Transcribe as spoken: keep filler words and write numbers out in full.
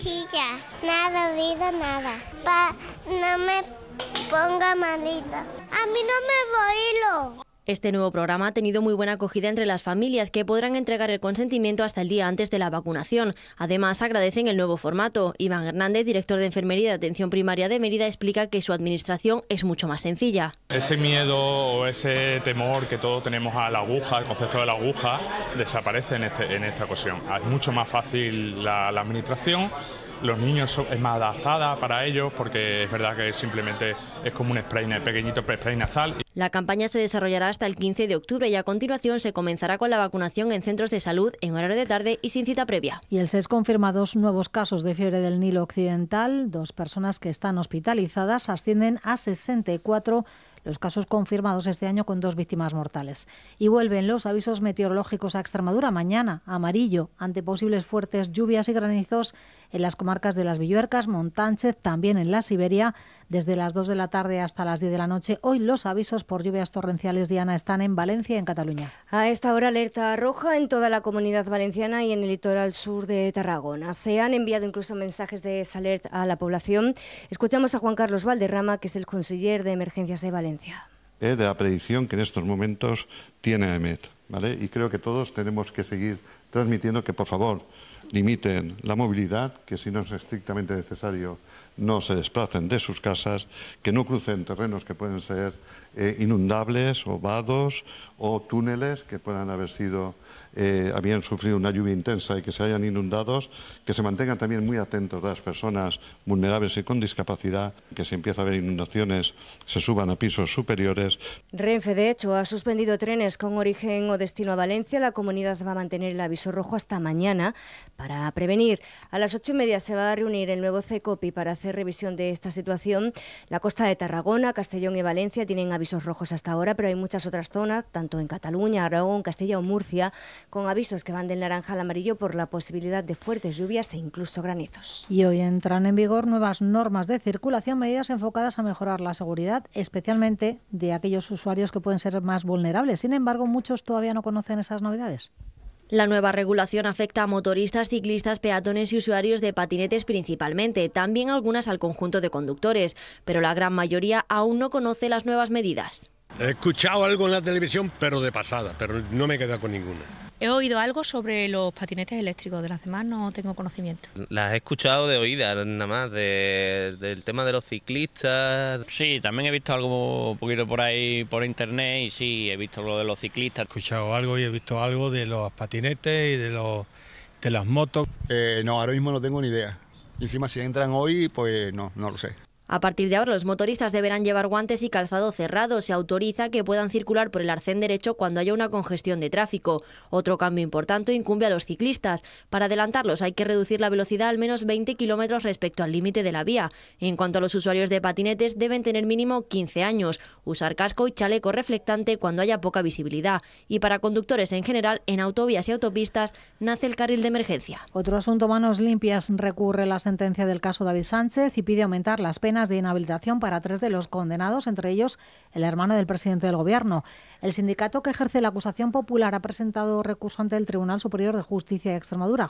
Sí, ya. Nada, vida, nada. Pa, no me ponga malita. A mí no me voy, lo. Este nuevo programa ha tenido muy buena acogida entre las familias, que podrán entregar el consentimiento hasta el día antes de la vacunación. Además, agradecen el nuevo formato. Iván Hernández, director de Enfermería de Atención Primaria de Mérida, explica que su administración es mucho más sencilla. Ese miedo o ese temor que todos tenemos a la aguja, el concepto de la aguja, desaparece en, este, en esta ocasión. Es mucho más fácil la, la administración. Los niños son, es más adaptada para ellos porque es verdad que simplemente es como un spray, un pequeñito spray nasal. La campaña se desarrollará hasta el quince de octubre y a continuación se comenzará con la vacunación en centros de salud en horario de tarde y sin cita previa. Y el S E S confirma dos nuevos casos de fiebre del Nilo Occidental. Dos personas que están hospitalizadas, ascienden a sesenta y cuatro los casos confirmados este año, con dos víctimas mortales. Y vuelven los avisos meteorológicos a Extremadura. Mañana, amarillo, ante posibles fuertes lluvias y granizos en las comarcas de las Villuercas, Montánchez, también en la Siberia, desde las dos de la tarde hasta las diez de la noche. Hoy los avisos por lluvias torrenciales, Diana, están en Valencia y en Cataluña. A esta hora alerta roja en toda la Comunidad Valenciana y en el litoral sur de Tarragona. Se han enviado incluso mensajes de alert a la población. Escuchamos a Juan Carlos Valderrama, que es el conseller de Emergencias de Valencia. Eh, de la predicción que en estos momentos tiene A E M E T, ¿vale? Y creo que todos tenemos que seguir transmitiendo que, por favor, limiten la movilidad, que si no es estrictamente necesario no se desplacen de sus casas, que no crucen terrenos que pueden ser eh, inundables o vados o túneles que puedan haber sido, eh, habían sufrido una lluvia intensa y que se hayan inundados, que se mantengan también muy atentos a las personas vulnerables y con discapacidad, que si empieza a haber inundaciones se suban a pisos superiores. Renfe, de hecho, ha suspendido trenes con origen o destino a Valencia. La comunidad va a mantener el aviso rojo hasta mañana para prevenir. A las ocho y media se va a reunir el nuevo CECOPI para hacer revisión de esta situación. La costa de Tarragona, Castellón y Valencia tienen avisos rojos hasta ahora, pero hay muchas otras zonas, tanto en Cataluña, Aragón, Castilla o Murcia, con avisos que van del naranja al amarillo por la posibilidad de fuertes lluvias e incluso granizos. Y hoy entran en vigor nuevas normas de circulación, medidas enfocadas a mejorar la seguridad, especialmente de aquellos usuarios que pueden ser más vulnerables. Sin embargo, muchos todavía no conocen esas novedades. La nueva regulación afecta a motoristas, ciclistas, peatones y usuarios de patinetes principalmente, también algunas al conjunto de conductores, pero la gran mayoría aún no conoce las nuevas medidas. He escuchado algo en la televisión, pero de pasada, pero no me he quedado con ninguna. He oído algo sobre los patinetes eléctricos, de las demás no tengo conocimiento. Las he escuchado de oídas, nada más, de, del tema de los ciclistas. Sí, también he visto algo un poquito por ahí por internet y sí, he visto lo de los ciclistas. He escuchado algo y he visto algo de los patinetes y de, los, de las motos. Eh, no, ahora mismo no tengo ni idea. Encima si entran hoy, pues no, no lo sé. A partir de ahora, los motoristas deberán llevar guantes y calzado cerrado. Se autoriza que puedan circular por el arcén derecho cuando haya una congestión de tráfico. Otro cambio importante incumbe a los ciclistas. Para adelantarlos hay que reducir la velocidad al menos veinte kilómetros respecto al límite de la vía. En cuanto a los usuarios de patinetes, deben tener mínimo quince años, usar casco y chaleco reflectante cuando haya poca visibilidad. Y para conductores en general, en autovías y autopistas, nace el carril de emergencia. Otro asunto, Manos Limpias recurre la sentencia del caso David Sánchez y pide aumentar las penas de inhabilitación para tres de los condenados, entre ellos el hermano del presidente del Gobierno. El sindicato que ejerce la acusación popular ha presentado recurso ante el Tribunal Superior de Justicia de Extremadura.